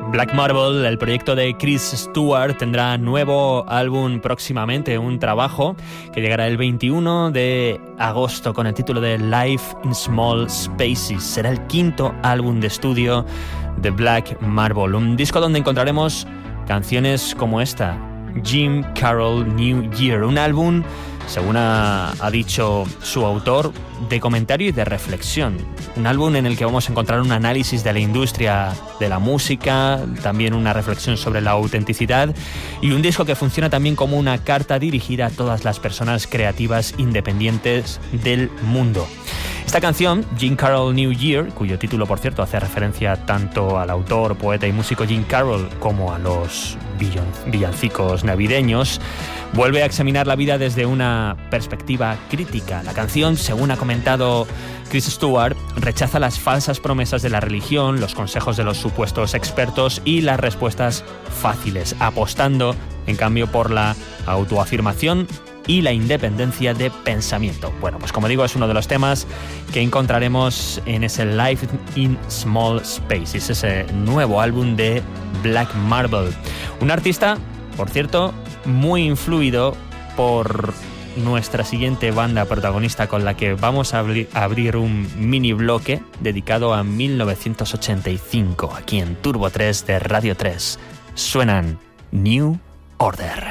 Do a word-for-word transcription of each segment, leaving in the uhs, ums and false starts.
Black Marble, el proyecto de Chris Stewart, tendrá nuevo álbum próximamente, un trabajo que llegará el veintiuno de agosto con el título de Life in Small Spaces. Será el quinto álbum de estudio de Black Marble, un disco donde encontraremos canciones como esta, Jim Carroll New Year, un álbum, según ha, ha dicho su autor, de comentario y de reflexión. Un álbum en el que vamos a encontrar un análisis de la industria de la música, también una reflexión sobre la autenticidad y un disco que funciona también como una carta dirigida a todas las personas creativas independientes del mundo. Esta canción, Jim Carroll New Year, cuyo título, por cierto, hace referencia tanto al autor, poeta y músico Jim Carroll como a los villancicos navideños, vuelve a examinar la vida desde una perspectiva crítica. La canción, según ha comentado Chris Stewart, rechaza las falsas promesas de la religión, los consejos de los supuestos expertos y las respuestas fáciles, apostando, en cambio, por la autoafirmación y la independencia de pensamiento. Bueno, pues como digo, es uno de los temas que encontraremos en ese Life in Small Spaces, ese nuevo álbum de Black Marble. Un artista, por cierto, muy influido por nuestra siguiente banda protagonista con la que vamos a abri- abrir un mini bloque dedicado a mil novecientos ochenta y cinco, aquí en Turbo tres de Radio tres. Suenan New Order.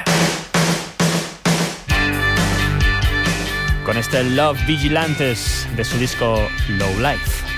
Con este Love Vigilantes de su disco Low Life.